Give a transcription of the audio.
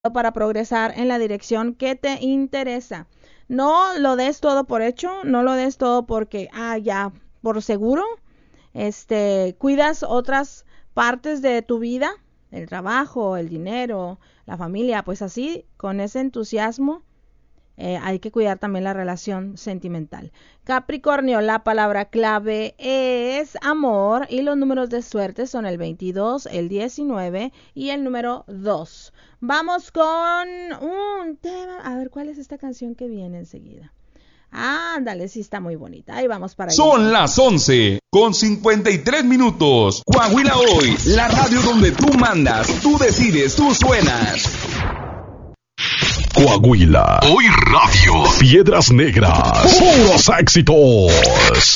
para progresar en la dirección que te interesa. No lo des todo por hecho, no lo des todo porque, ya, por seguro. Cuidas otras partes de tu vida, el trabajo, el dinero, la familia, pues así, con ese entusiasmo, hay que cuidar también la relación sentimental. Capricornio, la palabra clave es amor y los números de suerte son el 22, el 19 y el número 2. Vamos con un tema. A ver, ¿cuál es esta canción que viene enseguida? Ándale, sí está muy bonita. Ahí vamos para allá. Son las 11:53. Coahuila Hoy, la radio donde tú mandas, tú decides, tú suenas. Coahuila Hoy Radio. Piedras Negras. Puros éxitos.